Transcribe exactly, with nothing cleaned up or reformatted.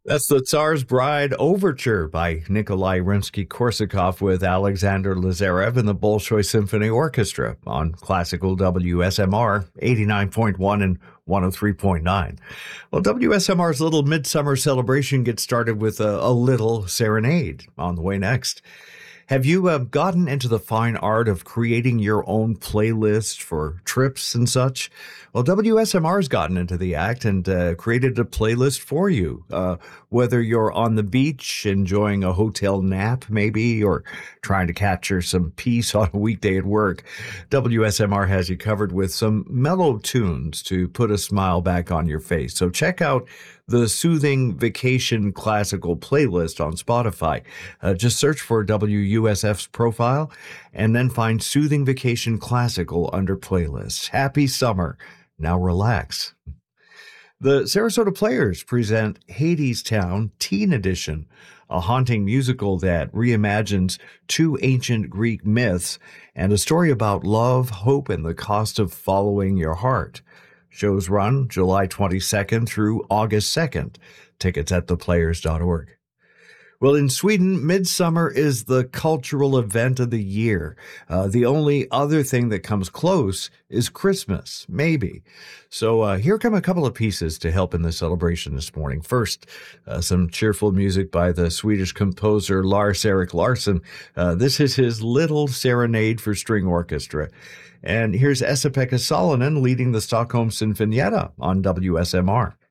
That's the Tsar's Bride Overture by Nikolai Rimsky-Korsakov with Alexander Lazarev and the Bolshoi Symphony Orchestra on classical W S M R eighty-nine point one and one oh three point nine. Well, W S M R's little midsummer celebration gets started with a, a little serenade on the way next. Have you uh, gotten into the fine art of creating your own playlist for trips and such? Well, W S M R's gotten into the act and uh, created a playlist for you. Uh, whether you're on the beach enjoying a hotel nap, maybe, or trying to capture some peace on a weekday at work, W S M R has you covered with some mellow tunes to put a smile back on your face. So check out the Soothing Vacation Classical playlist on Spotify. Uh, just search for W U S F's profile and then find Soothing Vacation Classical under playlists. Happy summer. Now relax. The Sarasota Players present Hadestown Teen Edition, a haunting musical that reimagines two ancient Greek myths and a story about love, hope, and the cost of following your heart. Shows run July twenty-second through August second. Tickets at the players dot org. Well, in Sweden, Midsummer is the cultural event of the year. Uh, the only other thing that comes close is Christmas, maybe. So uh, here come a couple of pieces to help in the celebration this morning. First, uh, some cheerful music by the Swedish composer Lars-Erik Larsson. Uh, this is his Little Serenade for String Orchestra. And here's Esa-Pekka Salonen leading the Stockholm Sinfonietta on W S M R.